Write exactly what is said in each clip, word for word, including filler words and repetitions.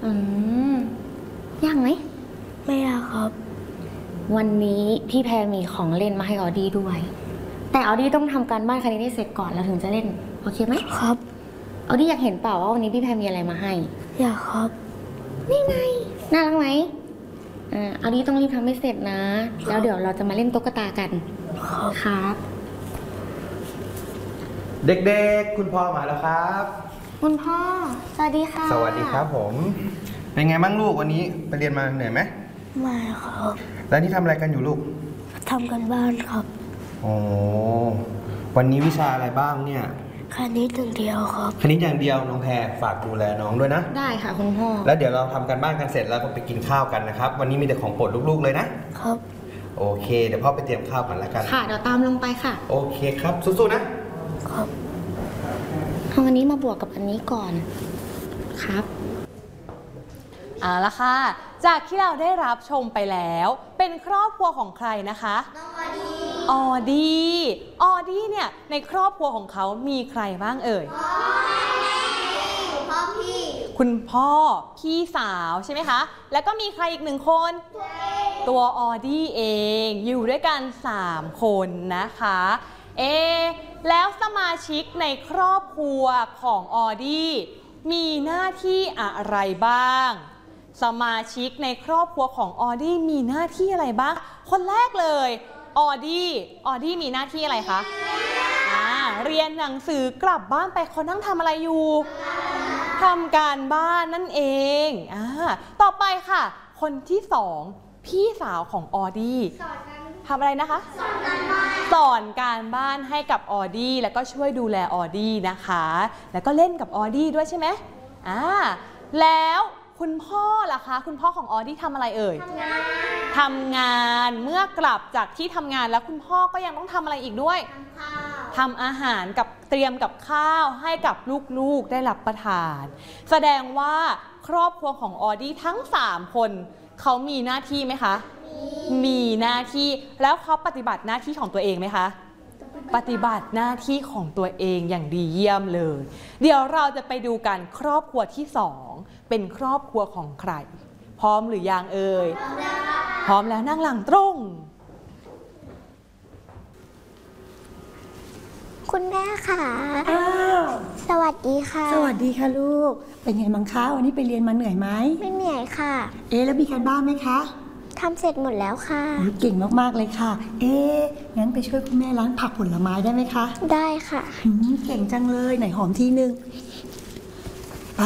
อืมยากไหมไม่ยากครับวันนี้พี่แพรมีของเล่นมาให้ออดี้ด้วยแต่ออดี้ต้องทำการบ้านคณิตให้เสร็จก่อนแล้วถึงจะเล่นโอเคไหมครับออดี้อยากเห็นเปล่าว่าวันนี้พี่แพรมีอะไรมาให้อยากครับนี่ไงน่ารักไหมอ่าออดี้ต้องรีบทำให้เสร็จนะแล้วเดี๋ยวเราจะมาเล่นตุ๊กตากันครับเด็กๆคุณพ่อมาแล้วครับคุณพ่อสวัสดีค่ะสวัสดีครับผมเป็นไงบ้างลูกวันนี้ไปเรียนมาเหนื่อยไหมไม่ครับแล้วนี่ทำอะไรกันอยู่ลูกทำกันบ้านครับโอ้วันนี้วิชาอะไรบ้างเนี่ยคณิตอย่างเดียวครับคณิตอย่างเดียวน้องแพรฝากดูแลน้องด้วยนะได้ค่ะคุณพ่อแล้วเดี๋ยวเราทำกันบ้านกันเสร็จแล้วก็ไปกินข้าวกันนะครับวันนี้มีแต่ของโปรดลูกๆเลยนะครับโอเคเดี๋ยวพ่อไปเตรียมข้าวกันแล้วกันค่ะเดี๋ยวตามลงไปค่ะโอเคครับสู้ๆนะครับเอาอันนี้มาบวกกับอันนี้ก่อนครับเอาละค่ะจากที่เราได้รับชมไปแล้วเป็นครอบครัวของใครนะคะน้องออดี้ออดี้ออดี้เนี่ยในครอบครัวของเขามีใครบ้างเอ่ยพ่อแม่พ่อพี่คุณพ่อพี่สาวใช่ไหมคะแล้วก็มีใครอีกหนึ่งคนตัวออดี้เองอยู่ด้วยกันสามคนนะคะเอแล้วสมาชิกในครอบครัวของออดี้มีหน้าที่อะไรบ้างสมาชิกในครอบครัวของออดี้มีหน้าที่อะไรบ้างคนแรกเลยออดี้ออดี้มีหน้าที่อะไรคะอ่าเรียนหนังสือกลับบ้านไปเขานั่งทำอะไรอยู่ทำการบ้านนั่นเองอ่าต่อไปค่ะคนที่สองพี่สาวของออดี้ทำอะไรนะคะสอนการบ้านสอนการบ้านให้กับออดี้แล้วก็ช่วยดูแลออดี้นะคะแล้วก็เล่นกับออดี้ด้วยใช่ไหมอ่าแล้วคุณพ่อล่ะคะคุณพ่อของออดี้ทำอะไรเอ่ยทำงานทำงานเมื่อกลับจากที่ทำงานแล้วคุณพ่อก็ยังต้องทำอะไรอีกด้วยทำข้าวทำอาหารกับเตรียมกับข้าวให้กับลูกๆได้รับประทานแสดงว่าครอบครัวของออดี้ทั้งสามคนเขามีหน้าที่ไหมคะมีหน้าที่แล้วเขาปฏิบัติหน้าที่ของตัวเองไหมคะปฏิบัติหน้าที่ของตัวเองอย่างดีเยี่ยมเลยเดี๋ยวเราจะไปดูกันครอบครัวที่สองเป็นครอบครัวของใครพร้อมหรือยังเอ่ยพร้อมแล้วนั่งหลังตรงคุณแม่ค่ะสวัสดีค่ะสวัสดีค่ะลูกเป็นไงบ้างคะวันนี้ไปเรียนมาเหนื่อยไหมไม่เหนื่อยค่ะเอ๊ะแล้วมีการบ้านไหมคะทำเสร็จหมดแล้วค่ะเก่งมากๆเลยค่ะเอ๊ะงั้นไปช่วยคุณแม่ล้างผักผลไม้ได้ไหมคะได้ค่ะเก่งจังเลยไหนหอมทีนึงไป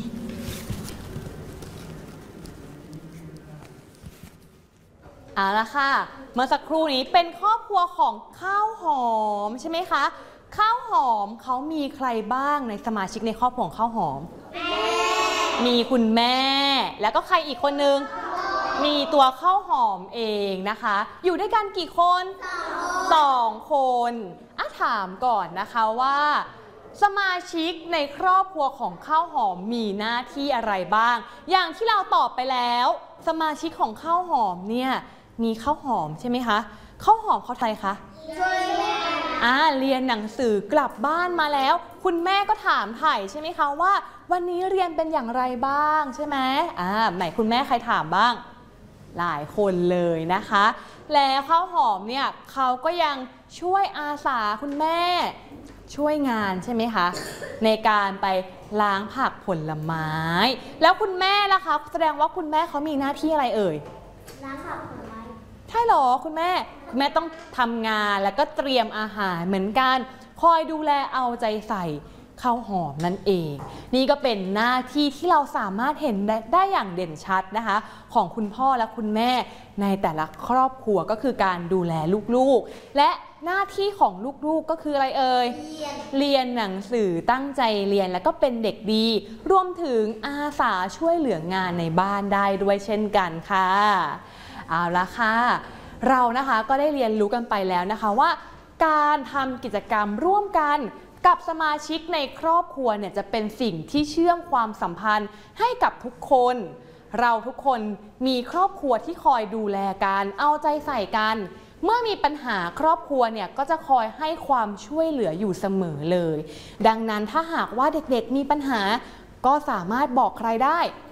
เอาละค่ะเมื่อสักครู่นี้เป็นครอบครัวของข้าวหอมใช่ไหมคะข้าวหอมเขามีใครบ้างในสมาชิกในครอบครัวของข้าวหอมมีคุณแม่แล้วก็ใครอีกคนนึงมีตัวข้าวหอมเองนะคะอยู่ด้วยกันกี่คนสองคนอ่ะถามก่อนนะคะว่าสมาชิกในครอบครัวของข้าวหอมมีหน้าที่อะไรบ้างอย่างที่เราตอบไปแล้วสมาชิกของข้าวหอมเนี่ยมีข้าวหอมใช่ไหมคะข้าวหอมเขาไทยคะช่วยแม่อ่าเรียนหนังสือกลับบ้านมาแล้วคุณแม่ก็ถามถ่ายใช่ไหมคะว่าวันนี้เรียนเป็นอย่างไรบ้างใช่ไหมอ่าไหนคุณแม่ใครถามบ้างหลายคนเลยนะคะแล้วข้าวหอมเนี่ยเขาก็ยังช่วยอาสาคุณแม่ช่วยงานใช่ไหมคะในการไปล้างผักผลไม้แล้วคุณแม่ล่ะคะแสดงว่าคุณแม่เขามีหน้าที่อะไรเอ่ยล้างผักผลไม้ใช่หรอคุณแม่คุณแม่ต้องทำงานแล้วก็เตรียมอาหารเหมือนกันคอยดูแลเอาใจใส่ข้าวหอมนั่นเองนี่ก็เป็นหน้าที่ที่เราสามารถเห็นได้ได้อย่างเด่นชัดนะคะของคุณพ่อและคุณแม่ในแต่ละครอบครัวก็คือการดูแลลูกๆและหน้าที่ของลูกๆก็คืออะไรเอ่ยเรียนเรียนหนังสือตั้งใจเรียนแล้วก็เป็นเด็กดีรวมถึงอาสาช่วยเหลืองานในบ้านได้ด้วยเช่นกันค่ะเอาละค่ะเรานะคะก็ได้เรียนรู้กันไปแล้วนะคะว่าการทำกิจกรรมร่วมกันกับสมาชิกในครอบครัวเนี่ยจะเป็นสิ่งที่เชื่อมความสัมพันธ์ให้กับทุกคนเราทุกคนมีครอบครัวที่คอยดูแลกันเอาใจใส่กันเมื่อมีปัญหาครอบครัวเนี่ยก็จะคอยให้ความช่วยเหลืออยู่เสมอเลยดังนั้นถ้าหากว่าเด็กๆมีปัญหาก็สามารถบอกใครได้